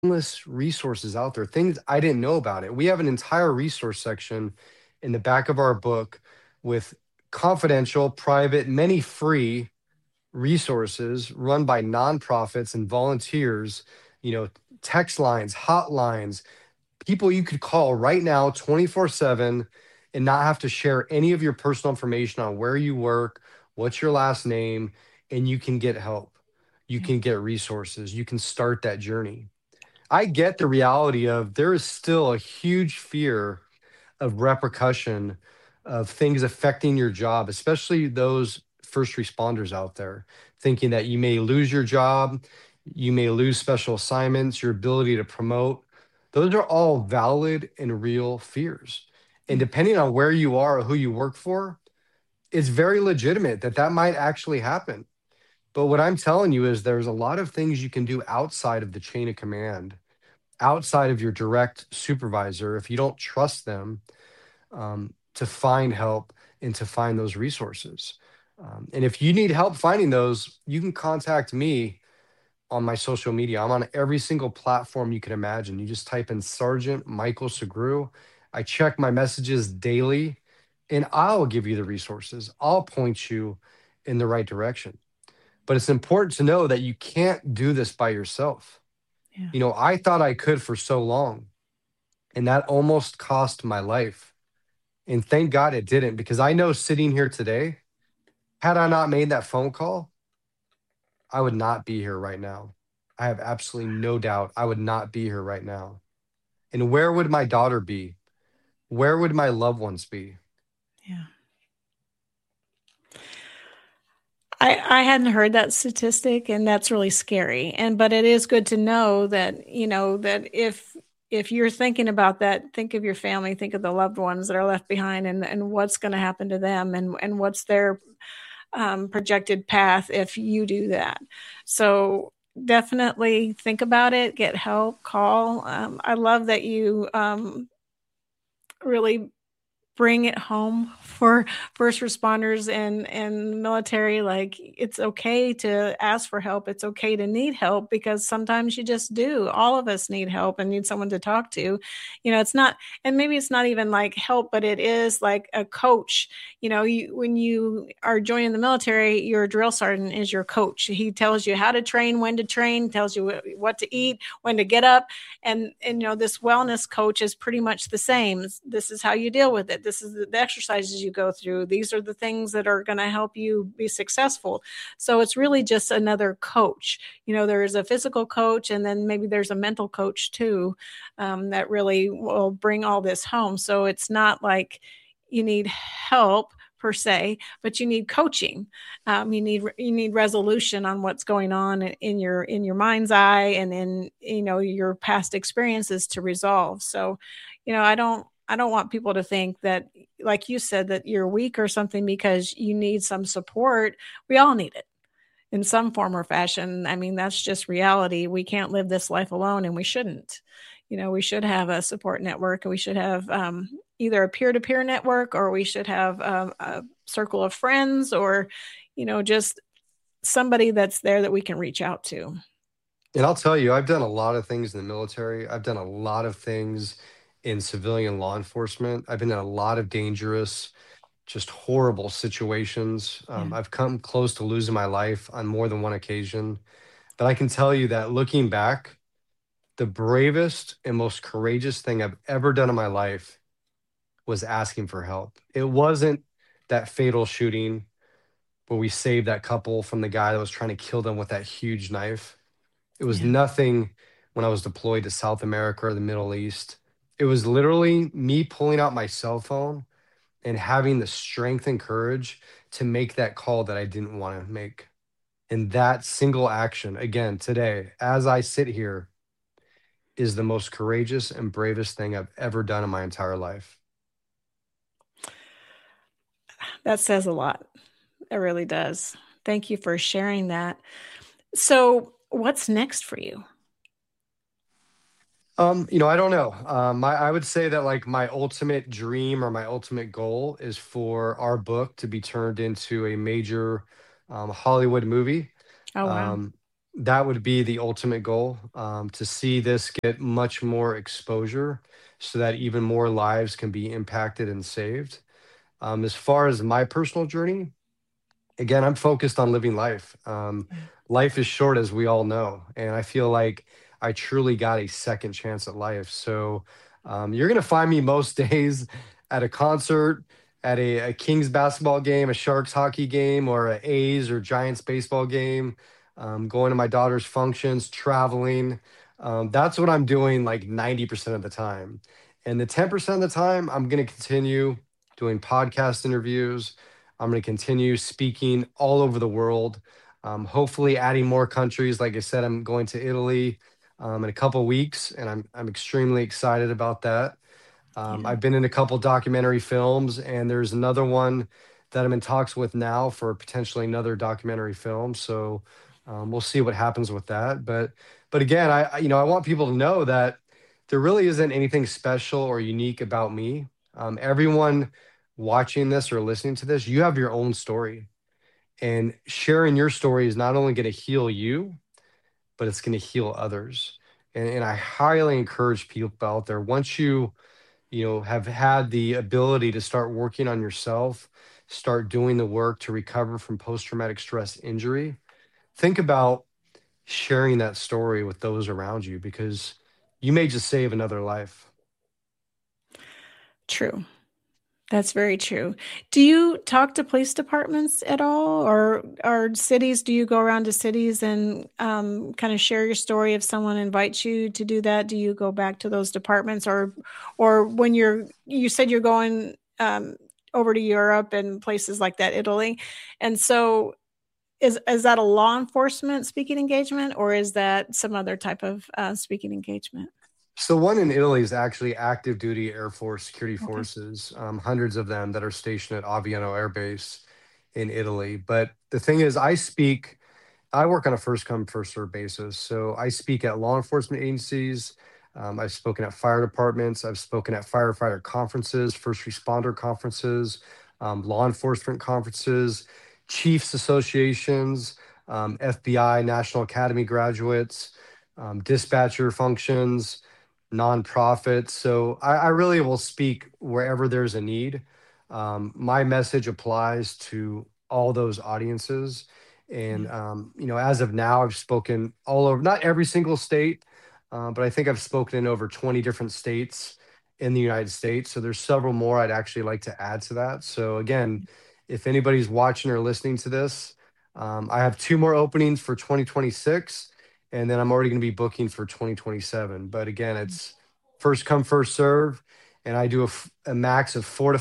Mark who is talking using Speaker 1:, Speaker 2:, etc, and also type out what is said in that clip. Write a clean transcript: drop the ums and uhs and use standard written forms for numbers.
Speaker 1: endless resources out there, things I didn't know about it. We have an entire resource section in the back of our book with confidential, private, many free resources run by nonprofits and volunteers, you know, text lines, hotlines, people you could call right now 24/7 and not have to share any of your personal information on where you work, what's your last name, and you can get help. You
Speaker 2: Yeah.
Speaker 1: can get resources. You can start that journey. I get the reality of there is still a huge fear of repercussion of things affecting your job, especially those first responders out there, thinking that you may lose your job, you may lose special assignments, your ability to promote. Those are all valid and real fears. And
Speaker 2: Yeah.
Speaker 1: depending on where you are or who you work for, it's very legitimate that that might actually happen. But what I'm telling you is there's a lot of things you can do outside of the chain of command, outside of your direct supervisor, if you don't trust them, to find help and to find those resources. And if you need help finding those, you can contact me on my social media. I'm on every single platform you can imagine. You just type in Sergeant Michael Segru. I check my messages daily and I'll give you the resources. I'll point you in the right direction. But it's important to know that you can't do this by yourself.
Speaker 2: Yeah.
Speaker 1: You know, I thought I could for so long, and that almost cost my life. And thank God it didn't, because I know sitting here today, had I not made that phone call, I would not be here right now. I have absolutely no doubt I would not be here right now. And where would my daughter be? Where would my loved ones be?
Speaker 2: Yeah. I hadn't heard that statistic, and that's really scary. And but it is good to know that, that if you're thinking about that, think of your family, think of the loved ones that are left behind, and what's going to happen to them, and what's their projected path if you do that. So definitely think about it, get help, call. I love that you really bring it home for first responders and military. Like, it's okay to ask for help, it's okay to need help, because sometimes you just do. All of us need help and need someone to talk to. It's not, and maybe it's not even like help, but it is like a coach. When you are joining the military, your drill sergeant is your coach. He tells you how to train, when to train, tells you what to eat, when to get up. And this wellness coach is pretty much the same. This is how you deal with it. This is the exercises you go through. These are the things that are going to help you be successful. So it's really just another coach. There is a physical coach, and then maybe there's a mental coach too, that really will bring all this home. So it's not like you need help per se, but you need coaching. You need resolution on what's going on in your mind's eye, and in your past experiences to resolve. So, I don't want people to think that, like you said, that you're weak or something because you need some support. We all need it in some form or fashion. I mean, that's just reality. We can't live this life alone, and we shouldn't. We should have a support network, and we should have either a peer to peer network, or we should have a circle of friends, or, just somebody that's there that we can reach out to.
Speaker 1: And I'll tell you, I've done a lot of things in the military. I've done a lot of things in civilian law enforcement. I've been in a lot of dangerous, just horrible situations.
Speaker 2: Yeah.
Speaker 1: I've come close to losing my life on more than one occasion. But I can tell you that looking back, the bravest and most courageous thing I've ever done in my life was asking for help. It wasn't that fatal shooting where we saved that couple from the guy that was trying to kill them with that huge knife. It was
Speaker 2: Yeah.
Speaker 1: nothing when I was deployed to South America or the Middle East. It was literally me pulling out my cell phone and having the strength and courage to make that call that I didn't want to make. And that single action, again, today, as I sit here, is the most courageous and bravest thing I've ever done in my entire life.
Speaker 2: That says a lot. It really does. Thank you for sharing that. So, what's next for you?
Speaker 1: I don't know. I would say that like my ultimate dream or my ultimate goal is for our book to be turned into a major Hollywood movie.
Speaker 2: Oh, wow.
Speaker 1: Um, That would be the ultimate goal, to see this get much more exposure so that even more lives can be impacted and saved. As far as my personal journey, again, I'm focused on living life.
Speaker 2: Yeah.
Speaker 1: Life is short, as we all know, and I feel like I truly got a second chance at life. So you're going to find me most days at a concert, at a Kings basketball game, a Sharks hockey game, or a A's or Giants baseball game, going to my daughter's functions, traveling. That's what I'm doing like 90% of the time. And the 10% of the time, I'm going to continue doing podcast interviews. I'm going to continue speaking all over the world, hopefully adding more countries. Like I said, I'm going to Italy in a couple weeks, and I'm extremely excited about that.
Speaker 2: Yeah.
Speaker 1: I've been in a couple documentary films, and there's another one that I'm in talks with now for potentially another documentary film. So we'll see what happens with that. But again, I want people to know that there really isn't anything special or unique about me. Everyone watching this or listening to this, you have your own story, and sharing your story is not only going to heal you, but it's going to heal others. And I highly encourage people out there, once you have had the ability to start working on yourself, start doing the work to recover from post-traumatic stress injury, think about sharing that story with those around you, because you may just save another life.
Speaker 2: True. That's very true. Do you talk to police departments at all, or cities? Do you go around to cities and kind of share your story? If someone invites you to do that, do you go back to those departments, or when you said you're going over to Europe and places like that, Italy, and so is that a law enforcement speaking engagement, or is that some other type of speaking engagement?
Speaker 1: So one in Italy is actually active duty Air Force security
Speaker 2: Okay.
Speaker 1: forces, hundreds of them that are stationed at Aviano Air Base in Italy. But the thing is, I work on a first come, first serve basis. So I speak at law enforcement agencies. I've spoken at fire departments. I've spoken at firefighter conferences, first responder conferences, law enforcement conferences, chiefs associations, FBI, National Academy graduates, dispatcher functions, nonprofits. So I really will speak wherever there's a need. My message applies to all those audiences. And,
Speaker 2: Yeah.
Speaker 1: as of now, I've spoken all over, not every single state, but I think I've spoken in over 20 different states in the United States. So there's several more I'd actually like to add to that. So again, if anybody's watching or listening to this, I have two more openings for 2026, and then I'm already going to be booking for 2027. But again, it's first come, first serve, and I do a max of 4 to